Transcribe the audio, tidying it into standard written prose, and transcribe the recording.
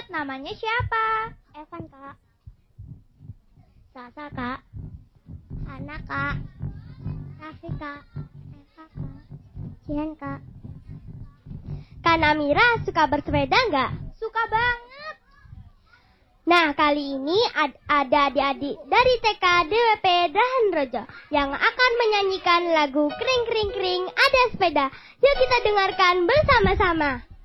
namanya siapa? Evan, Kak. Sasa, Kak. Hana, Kak. Raffi, Kak. Eva, Kak. Jihan, Kak. Kak Namira suka bersepeda nggak? Suka banget. Nah, kali ini ada adik-adik dari TK DWP Dahan Rejo yang akan menyanyikan lagu Kring Kring Kring Ada Sepeda. Yuk kita dengarkan bersama-sama.